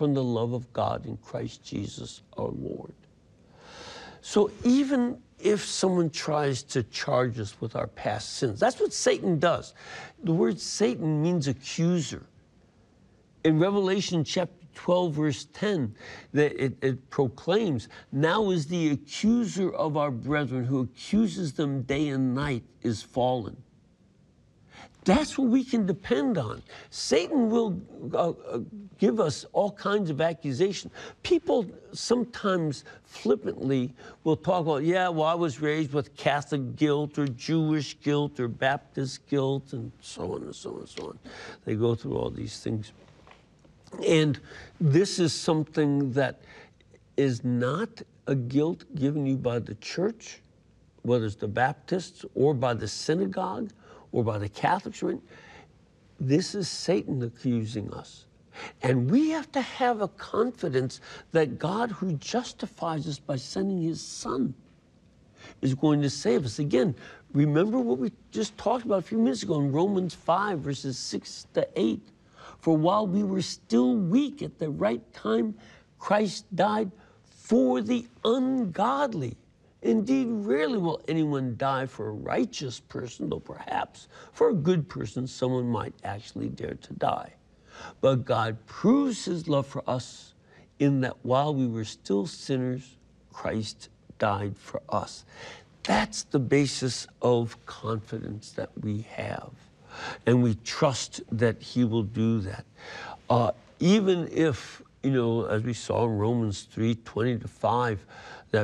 from the love of God in Christ Jesus our Lord. So even if someone tries to charge us with our past sins, that's what Satan does. The word Satan means accuser. In Revelation chapter 12, verse 10, it proclaims, now is the accuser of our brethren who accuses them day and night is fallen. That's what we can depend on. Satan will give us all kinds of accusations. People sometimes flippantly will talk about, yeah, well, I was raised with Catholic guilt or Jewish guilt or Baptist guilt and so on and so on and so on. They go through all these things. And this is something that is not a guilt given you by the church, whether it's the Baptists or by the synagogue or by the Catholics. This is Satan accusing us. And we have to have a confidence that God, who justifies us by sending his Son, is going to save us. Again, remember what we just talked about a few minutes ago in Romans 5, verses 6 to 8. For while we were still weak, at the right time, Christ died for the ungodly. Indeed, rarely will anyone die for a righteous person, though perhaps for a good person someone might actually dare to die. But God proves his love for us in that while we were still sinners, Christ died for us. That's the basis of confidence that we have. And we trust that he will do that. Even if, as we saw in Romans 3:20-5, that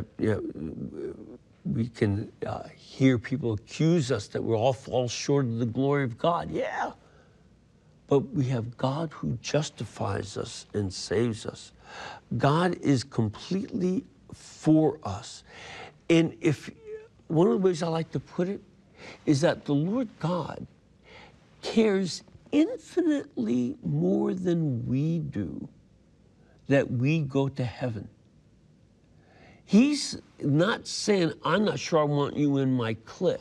we can hear people accuse us that we all fall short of the glory of God. Yeah. But we have God who justifies us and saves us. God is completely for us. And if one of the ways I like to put it is that the Lord God cares infinitely more than we do that we go to heaven. He's not saying, I'm not sure I want you in my clique.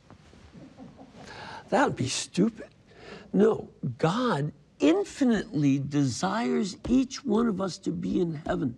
That would be stupid. No, God infinitely desires each one of us to be in heaven.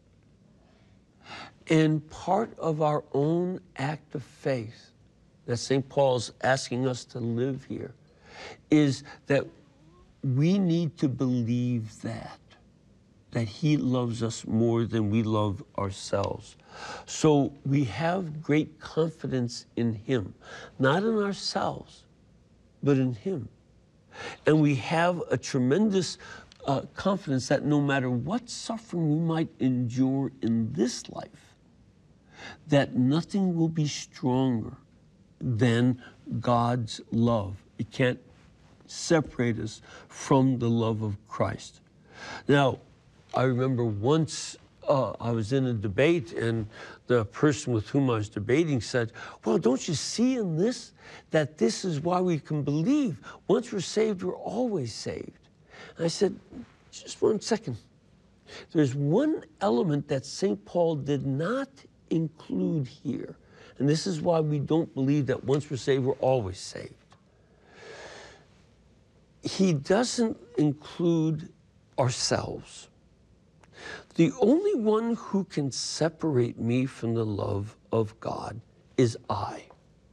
And part of our own act of faith that St. Paul's asking us to live here is that we need to believe that he loves us more than we love ourselves. So we have great confidence in him, not in ourselves, but in him. And we have a tremendous confidence that no matter what suffering we might endure in this life, that nothing will be stronger than God's love. It can't separate us from the love of Christ. Now, I remember once I was in a debate and the person with whom I was debating said, well, don't you see in this that this is why we can believe once we're saved, we're always saved? And I said, just 1 second. There's one element that St. Paul did not include here. And this is why we don't believe that once we're saved, we're always saved. He doesn't include ourselves. The only one who can separate me from the love of God is I.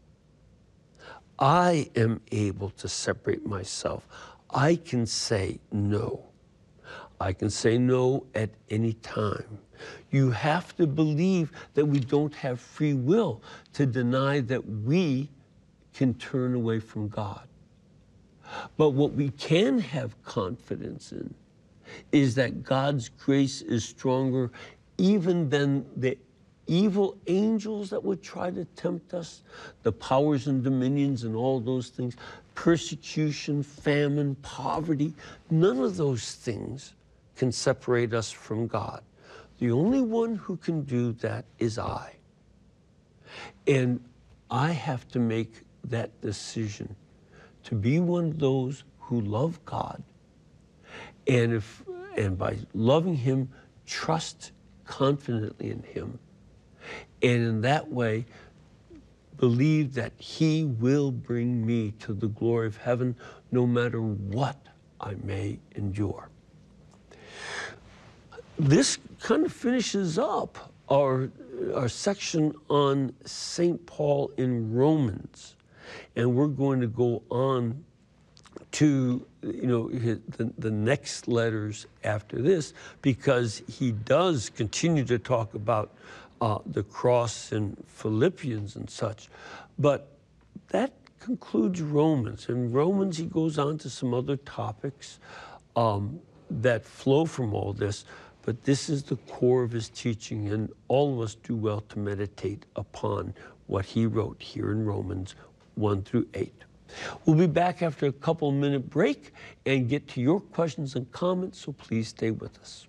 I am able to separate myself. I can say no. I can say no at any time. You have to believe that we don't have free will to deny that we can turn away from God. But what we can have confidence in is that God's grace is stronger even than the evil angels that would try to tempt us, the powers and dominions and all those things, persecution, famine, poverty. None of those things can separate us from God. The only one who can do that is I. And I have to make that decision to be one of those who love God, and by loving him, trust confidently in him, and in that way believe that he will bring me to the glory of heaven no matter what I may endure. this kind of finishes up our section on St. Paul in Romans. And we're going to go on to the next letters after this, because he does continue to talk about the cross in Philippians and such. But that concludes Romans. In Romans, he goes on to some other topics that flow from all this. But this is the core of his teaching, and all of us do well to meditate upon what he wrote here in Romans 1 through 8. We'll be back after a couple-minute break and get to your questions and comments, so please stay with us.